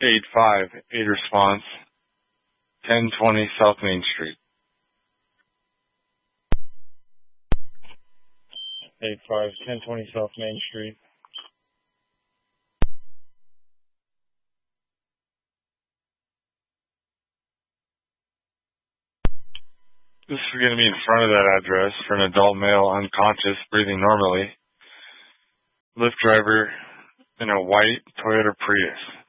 8-5, 8 response, 1020 South Main Street. 8-5, 1020 South Main Street. This is going to be in front of that address for an adult male, unconscious, breathing normally. Lyft driver in a white Toyota Prius.